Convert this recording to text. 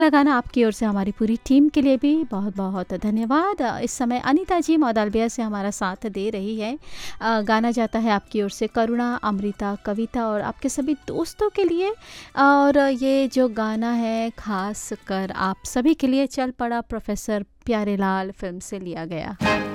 गाना आपकी ओर से हमारी पूरी टीम के लिए भी बहुत बहुत धन्यवाद। इस समय अनीता जी मौदालबिया से हमारा साथ दे रही है। गाना जाता है आपकी ओर से करुणा, अमृता, कविता और आपके सभी दोस्तों के लिए। और ये जो गाना है खास कर आप सभी के लिए चल पड़ा प्रोफेसर प्यारेलाल फिल्म से लिया गया।